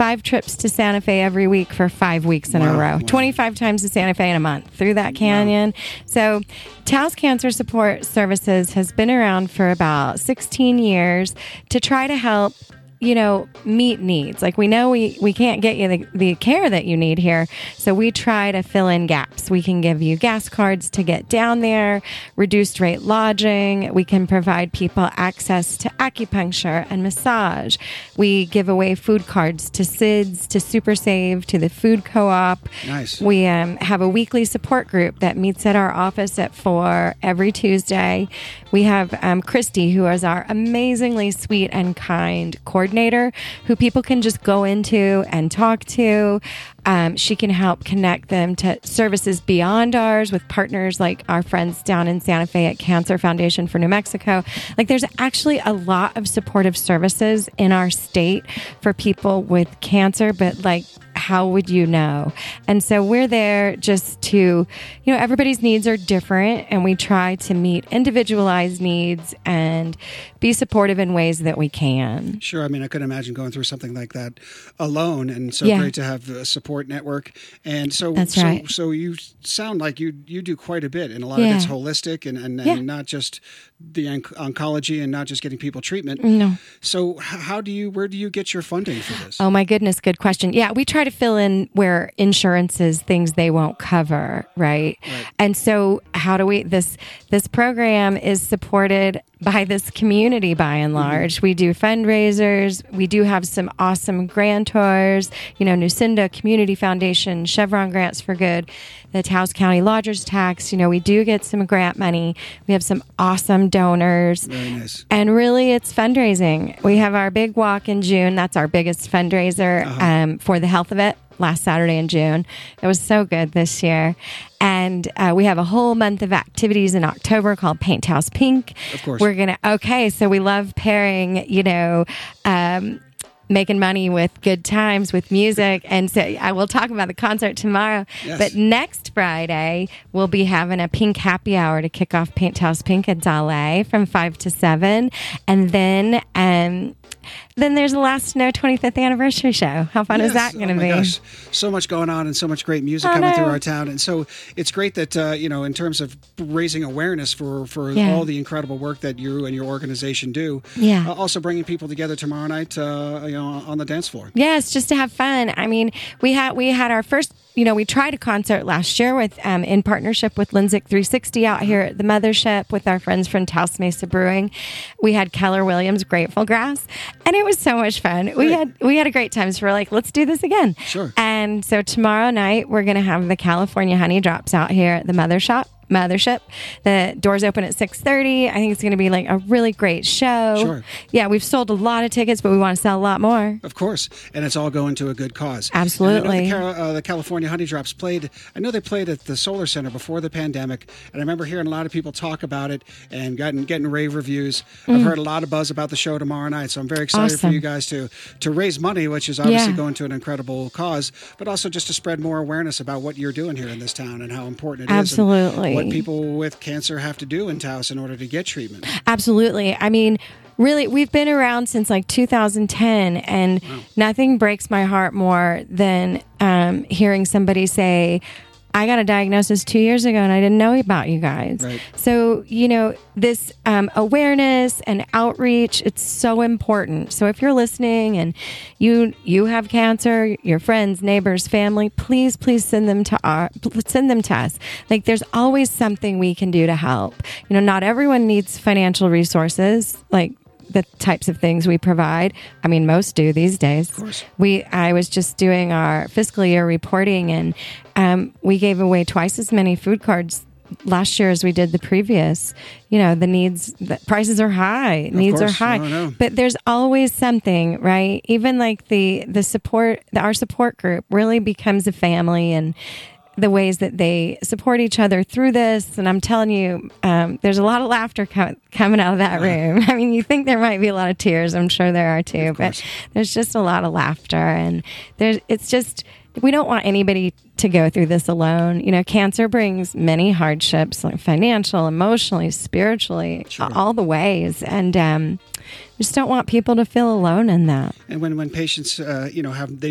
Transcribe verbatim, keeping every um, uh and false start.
five trips to Santa Fe every week for five weeks in wow, a row. Wow. twenty-five times to Santa Fe in a month through that canyon. Wow. So Taos Cancer Support Services has been around for about sixteen years to try to help, you know, meet needs. Like we know we, we can't get you the, the care that you need here. So we try to fill in gaps. We can give you gas cards to get down there, reduced rate lodging. We can provide people access to acupuncture and massage. We give away food cards to S I D S, to Super Save, to the food co-op. Nice. We um, have a weekly support group that meets at our office at four every Tuesday. We have um, Christy, who is our amazingly sweet and kind coordinator, who people can just go into and talk to. Um, she can help connect them to services beyond ours with partners like our friends down in Santa Fe at Cancer Foundation for New Mexico. Like there's actually a lot of supportive services in our state for people with cancer, but like, how would you know? And so we're there just to, you know, everybody's needs are different, and we try to meet individualized needs and be supportive in ways that we can. Sure. I mean, I couldn't imagine going through something like that alone, and so yeah. great to have a support network. And so, That's so, right. so you sound like you you do quite a bit, and a lot yeah. of it's holistic and, and, and yeah. not just the onc- oncology and not just getting people treatment. No. So how do you, where do you get your funding for this? Oh my goodness. Good question. Yeah. We try to fill in where insurance is things they won't cover. Right. right. And so how do we, this, this program is supported by this community by and large. Mm-hmm. We do fundraisers. We do have some awesome grantors, you know, Nucinda Community Foundation, Chevron Grants for Good, the Taos County Lodgers Tax. You know, we do get some grant money. We have some awesome donors. Very nice. And really it's fundraising. We have our big walk in June. That's our biggest fundraiser uh-huh. um, for the health of it. Last Saturday in June. It was so good this year. And uh, we have a whole month of activities in October called Paint Taos Pink. Of course. We're going to, okay, so we love pairing, you know, um, making money with good times, with music. And so I will talk about the concert tomorrow. Yes. But next Friday, we'll be having a pink happy hour to kick off Paint Taos Pink at Dale from five to seven. And then... um Then there's the Last Snow twenty-fifth anniversary show. How fun yes. is that going to oh my be? Gosh. So much going on and so much great music oh, coming no. through our town. And so it's great that, uh, you know, in terms of raising awareness for, for yeah. all the incredible work that you and your organization do. Yeah. Uh, also bringing people together tomorrow night, uh, you know, on the dance floor. Yes, just to have fun. I mean, we had we had our first, you know, we tried a concert last year with um, in partnership with Linsick three sixty out here at the Mothership with our friends from Taos Mesa Brewing. We had Keller Williams Grateful Grass, and it was so much fun. We Great. had we had a great time. So we're like, let's do this again. Sure. And so tomorrow night we're going to have the California Honey Drops out here at the Mothership. Mothership. The doors open at six thirty. I think it's going to be like a really great show. Sure. Yeah, we've sold a lot of tickets, but we want to sell a lot more. Of course. And it's all going to a good cause. Absolutely. And I know the, Cal- uh, the California Honey Drops played, I know they played at the Solar Center before the pandemic, and I remember hearing a lot of people talk about it and getting, getting rave reviews. Mm. I've heard a lot of buzz about the show tomorrow night, so I'm very excited awesome. for you guys to, to raise money, which is obviously yeah. going to an incredible cause, but also just to spread more awareness about what you're doing here in this town and how important it Absolutely. is. Absolutely. What people with cancer have to do in Taos in order to get treatment. Absolutely. I mean, really, we've been around since like two thousand ten, and wow. nothing breaks my heart more than um, hearing somebody say, I got a diagnosis two years ago and I didn't know about you guys. Right. So, you know, this um, awareness and outreach, it's so important. So if you're listening and you you have cancer, your friends, neighbors, family, please, please send them to our, send them to us. Like there's always something we can do to help. You know, not everyone needs financial resources like the types of things we provide. I mean, most do these days. Of course. We, I was just doing our fiscal year reporting, and um, we gave away twice as many food cards last year as we did the previous. You know, the needs, the prices are high, of needs course. are high, no, no. but there's always something, right? Even like the, the support, the, our support group really becomes a family, and the ways that they support each other through this. And I'm telling you, um, there's a lot of laughter com- coming out of that room. I mean, you think there might be a lot of tears. I'm sure there are too, but there's just a lot of laughter. And there's, it's just, we don't want anybody to go through this alone. You know, cancer brings many hardships, like financial, emotionally, spiritually, Sure. all the ways. And um, we just don't want people to feel alone in that. And when, when patients, uh, you know, have they